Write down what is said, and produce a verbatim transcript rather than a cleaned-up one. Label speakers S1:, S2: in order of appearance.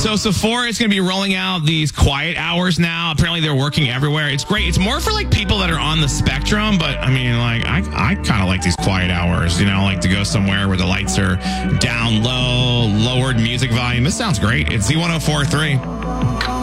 S1: So Sephora is going to be rolling out these quiet hours now. Apparently they're working everywhere. It's great. It's more for like people that are on the spectrum, but I mean, like I, I kind of like these quiet hours, you know, like to go somewhere where the lights are down low, lowered music volume. This sounds great. It's Z one oh four point three.